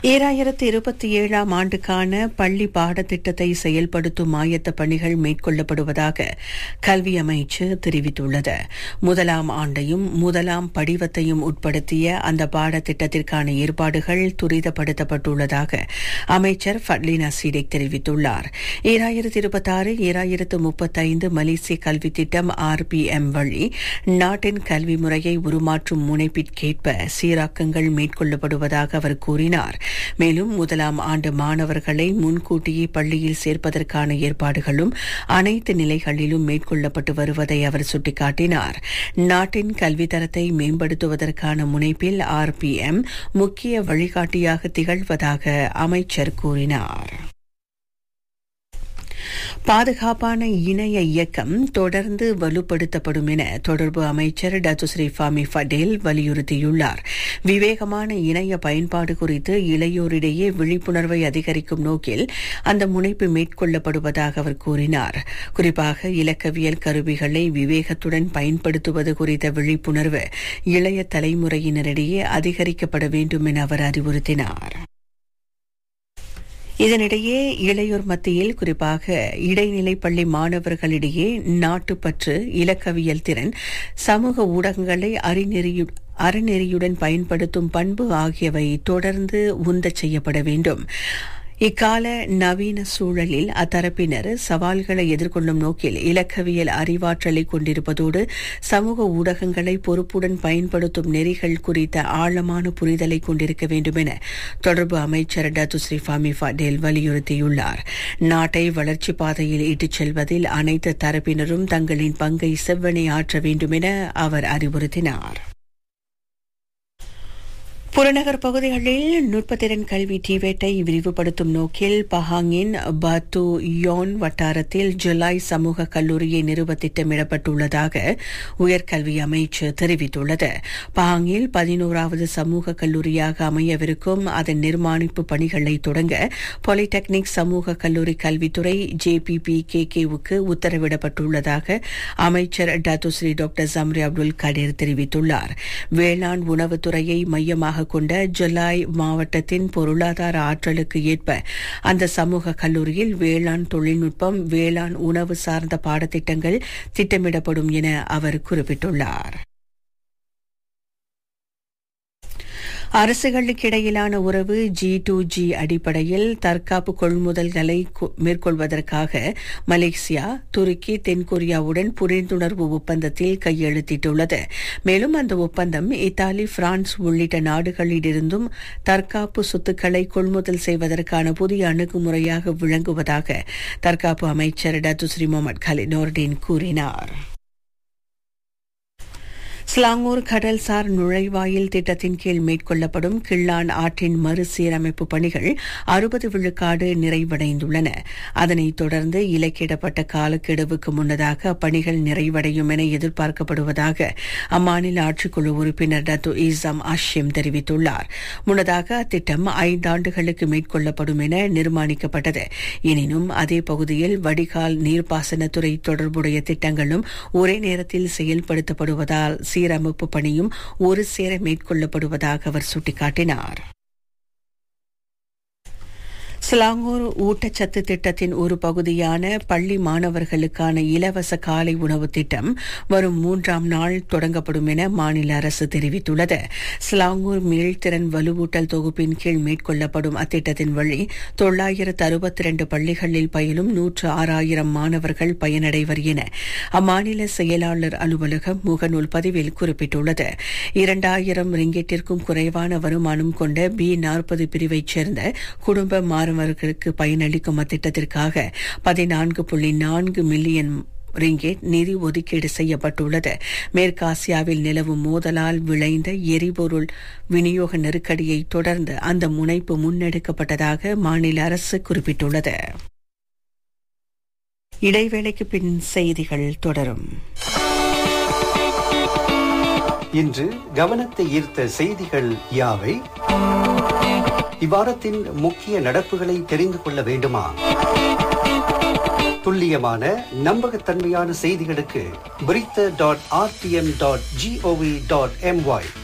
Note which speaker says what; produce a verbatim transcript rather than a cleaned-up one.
Speaker 1: ஈராயிரத்து இருபத்தி ஏழாம் ஆண்டுக்கான பள்ளி பாடத்திட்டத்தை செயல்படுத்தும் ஆயத்த பணிகள் மேற்கொள்ளப்படுவதாக கல்வி அமைச்சு தெரிவித்துள்ளது. முதலாம் ஆண்டையும் முதலாம் படிவத்தையும் உட்படுத்திய அந்த பாடத்திட்டத்திற்கான ஏற்பாடுகள் துரிதப்படுத்தப்பட்டுள்ளதாக அமைச்சர் ஃபட்லினா சீடெக் தெரிவித்துள்ளார். ஈராயிரத்து இருபத்தாறு ஈராயிரத்து முப்பத்தைந்து மலேசிய கல்வி திட்டம் ஆர் பி எம் வழி நாட்டின் கல்வி முறையை உருமாற்றும் முனைப்பிற்கேற்ப சீராக்கங்கள் மேற்கொள்ளப்படுவதாக அவர் கூறினார். மேலும் முதலாம் ஆண்டு மாணவர்களை முன்கூட்டியே பள்ளியில் சேர்ப்பதற்கான ஏற்பாடுகளும் அனைத்து நிலைகளிலும் மேற்கொள்ளப்பட்டு வருவதை அவர் சுட்டிக்காட்டினார். நாட்டின் கல்வி தரத்தை மேம்படுத்துவதற்கான முனைப்பில் ஆர் பி எம் முக்கிய வழிகாட்டியாக திகழ்வதாக அமைச்சர் கூறினார். பாதுகாப்பான இணைய இயக்கம் தொடர்ந்து வலுப்படுத்தப்படும் என தொடர்பு அமைச்சர் டத்துஸ்ரீ ஃபாமி ஃபடேல் வலியுறுத்தியுள்ளார். விவேகமான இணைய பயன்பாடு குறித்து இளையோரிடையே விழிப்புணர்வை அதிகரிக்கும் நோக்கில் அந்த முனைப்பு மேற்கொள்ளப்படுவதாக அவர் கூறினார். குறிப்பாக இலக்கவியல் கருவிகளை விவேகத்துடன் பயன்படுத்துவது குறித்த விழிப்புணர்வு இளைய தலைமுறையினரிடையே அதிகரிக்கப்பட வேண்டும் என அவர் அறிவுறுத்தினார். இதனிடையே இளையோர் மத்தியில் குறிப்பாக இடைநிலை பள்ளி மாணவர்களிடையே நாட்டுப்பற்று, இலக்கவியல் திறன், சமூக ஊடகங்களை அறிநெறியு அறநெறியுடன் பயன்படுத்தும் பண்பு ஆகியவை தொடர்ந்து உந்தச் செய்யப்பட வேண்டும். இக்கால நவீன சூழலில் அத்தரப்பினர் சவால்களை எதிர்கொள்ளும் நோக்கில் இலக்கவியல் அறிவாற்றலை கொண்டிருப்பதோடு சமூக ஊடகங்களை பொறுப்புடன் பயன்படுத்தும் நெறிகள் குறித்த ஆழமான புரிதலை கொண்டிருக்க வேண்டும் என தொடர்பு அமைச்சர் டத்துஸ்ரீ ஃபாமி ஃபடேல் வலியுறுத்தியுள்ளார். நாட்டை வளர்ச்சிப் பாதையில் இட்டுச் செல்வதில் அனைத்து தரப்பினரும் தங்களின் பங்கை செவ்வனே ஆற்ற வேண்டும் என அவர் அறிவுறுத்தினார். புறநகர் பகுதிகளில் நுட்பத்திறன் கல்வி டிவேட்டை விரிவுபடுத்தும் நோக்கில் பஹாங்கின் பாத்து யோன் வட்டாரத்தில் ஜுலாய் சமூக கல்லூரியை நிறுவ திட்டமிடப்பட்டுள்ளதாக உயர்கல்வி அமைச்சு தெரிவித்துள்ளது. பஹாங்கில் பதினோராவது சமூக கல்லூரியாக அமையவிருக்கும் அதன் நிர்மாணிப்பு பணிகளை தொடங்க பாலிடெக்னிக் சமூக கல்லூரி கல்வித்துறை ஜே பி பி கே கேவுக்கு உத்தரவிடப்பட்டுள்ளதாக அமைச்சர் டத்துஸ்ரீ டாக்டர் ஜம்ரி அப்துல் கடீர் தெரிவித்துள்ளார். வேளாண் உணவுத்துறையை மையமாக கொண்ட ஜுலாய் மாவட்டத்தின் பொருளாதார ஆற்றலுக்கு ஏற்ப அந்த சமூக கல்லூரியில் வேளாண் தொழில்நுட்பம், வேளாண் உணவு சார்ந்த பாடத்திட்டங்கள் திட்டமிடப்படும் என அவர் குறிப்பிட்டுள்ளார். அரசுகளுக்கிடையிலான உறவு ஜி டு ஜி அடிப்படையில் தற்காப்பு கொள்முதல்களை மேற்கொள்வதற்காக மலேசியா, துருக்கி, தென்கொரியாவுடன் புரிந்துணர்வு ஒப்பந்தத்தில் கையெழுத்திட்டுள்ளது. மேலும் அந்த ஒப்பந்தம் இத்தாலி, பிரான்ஸ் உள்ளிட்ட நாடுகளிலிருந்தும் தற்காப்பு சொத்துக்களை கொள்முதல் செய்வதற்கான புதிய அணுகுமுறையாக விளங்குவதாக தற்காப்பு அமைச்சர் டத்துஸ்ரீ முகமது கலீத் நோர்டின் கூறினார். ஸ்லாங்கூர் கடல்சார் நுழைவாயில் திட்டத்தின் கீழ் மேற்கொள்ளப்படும் கிள்ளான் ஆற்றின் மறுசீரமைப்பு பணிகள் அறுபது விழுக்காடு நிறைவடைந்துள்ளன. அதனைத் தொடர்ந்து இலக்கிடப்பட்ட காலக்கெடுவுக்கு முன்னதாக அப்பணிகள் நிறைவடையும் என எதிர்பார்க்கப்படுவதாக அம்மாநில ஆட்சிக்குழு உறுப்பினர் டத்து ஈசாம் ஆஷிம் தெரிவித்துள்ளார். முன்னதாக அத்திட்டம் ஐந்தாண்டுகளுக்கு மேற்கொள்ளப்படும் என நிர்மாணிக்கப்பட்டது. எனினும் அதே பகுதியில் வடிகால், நீர்ப்பாசனத்துறை தொடர்புடைய திட்டங்களும் ஒரே நேரத்தில் செயல்படுத்தப்படுவதால் சீரமைப்பு பணியும் ஒரு சேர மேற்கொள்ளப்படுவதாக அவர் சுட்டிக்காட்டினார். ஸ்லாங்கூர் ஊட்டச்சத்து திட்டத்தின் ஒரு பகுதியான பள்ளி மாணவர்களுக்கான இலவச காலை உணவு திட்டம் வரும் மூன்றாம் நாள் தொடங்கப்படும் என மாநில அரசு தெரிவித்துள்ளது. ஸ்லாங்கூர் மீள்திறன் வலுவூட்டல் தொகுப்பின் கீழ் மேற்கொள்ளப்படும் அத்திட்டத்தின் வழி தொள்ளாயிரத்து அறுபத்தி இரண்டு பள்ளிகளில் பயிலும் நூற்று ஆறாயிரம் மாணவர்கள் பயனடைவர் என அம்மாநில செயலாளர் அலுவலகம் முகநூல் பதிவில் குறிப்பிட்டுள்ளது. இரண்டாயிரம் ரிங்கெட்டிற்கும் குறைவான வருமானம் கொண்ட பி நாற்பது பிரிவைச் சேர்ந்த குடும்ப மாணவர்களுக்கு பயனளிக்கும் அத்திட்டத்திற்காக பதினான்கு புள்ளி நான்கு மில்லியன் ரிங்கெட் நிதி ஒதுக்கீடு செய்யப்பட்டுள்ளது. மேற்காசியாவில் நிலவும் மோதலால் விளைந்த எரிபொருள் விநியோக நெருக்கடியை தொடர்ந்து அந்த முனைப்பு முன்னெடுக்கப்பட்டதாக மாநில அரசு குறிப்பிட்டுள்ளது. இடைவேளைக்கு பின் செய்திகள் தொடரும்.
Speaker 2: இன்று கவனத்தை ஈர்த்த செய்திகள் யாவை? இவ்வாரத்தின் முக்கிய நடப்புகளை தெரிந்து கொள்ள வேண்டுமா? துல்லியமான நம்பகத்தன்மையான செய்திகளுக்கு பிரித்த dot RTM dot gov dot MY